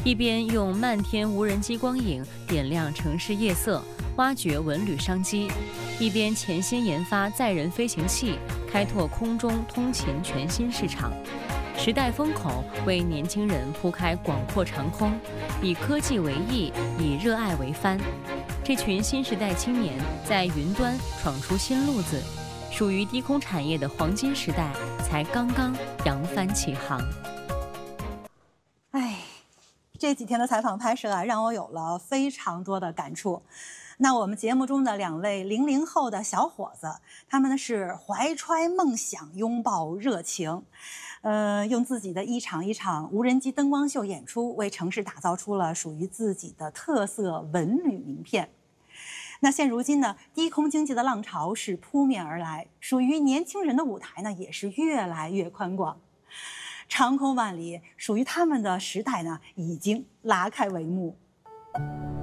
一边用漫天无人机光影点亮城市夜色，挖掘文旅商机，一边潜心研发载人飞行器，开拓空中通勤全新市场。时代风口为年轻人铺开广阔长空，以科技为翼，以热爱为帆。这群新时代青年在云端闯出新路子，属于低空产业的黄金时代才刚刚扬帆起航。 这几天的采访拍摄啊，让我有了非常多的感触。那我们节目中的2位00后的小伙子，他们呢是怀揣梦想，拥抱热情，用自己的一场一场无人机灯光秀演出，为城市打造出了属于自己的特色文旅名片。那现如今呢，低空经济的浪潮是扑面而来，属于年轻人的舞台呢也是越来越宽广。长空万里，属于他们的时代呢已经拉开帷幕。